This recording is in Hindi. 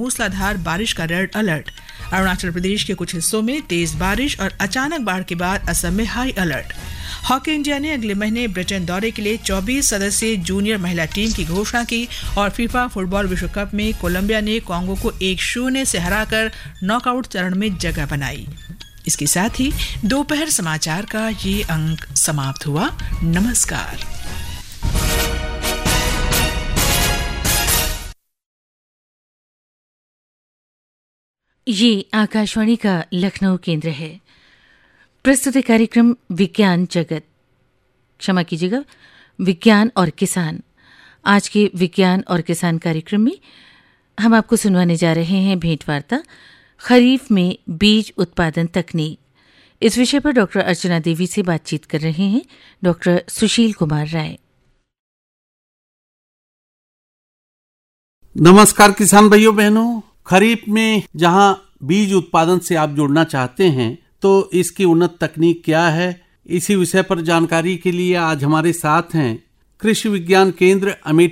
मूसलाधार बारिश का रेड अलर्ट। अरुणाचल प्रदेश के कुछ हिस्सों में तेज बारिश और अचानक बाढ़ के बाद असम में हाई अलर्ट। हॉकी इंडिया ने अगले महीने ब्रिटेन दौरे के लिए 24 सदस्यीय जूनियर महिला टीम की घोषणा की और फीफा फुटबॉल विश्व कप में कोलंबिया ने कांगो को 1-0 से हराकर नॉकआउट चरण में जगह बनाई। इसके साथ ही दोपहर समाचार का ये अंक समाप्त हुआ। नमस्कार। ये आकाशवाणी का लखनऊ केंद्र है। प्रस्तुत कार्यक्रम विज्ञान जगत, क्षमा कीजिएगा, विज्ञान और किसान। आज के विज्ञान और किसान कार्यक्रम में हम आपको सुनवाने जा रहे हैं भेंटवार्ता खरीफ में बीज उत्पादन तकनीक। इस विषय पर डॉक्टर अर्चना देवी से बातचीत कर रहे हैं डॉक्टर सुशील कुमार राय। नमस्कार किसान भाइयों बहनों। खरीफ में जहां बीज उत्पादन से आप जुड़ना चाहते हैं तो इसकी उन्नत तकनीक क्या है, इसी विषय पर जानकारी के लिए आज हमारे साथ हैं कृषि विज्ञान केंद्र अमेठी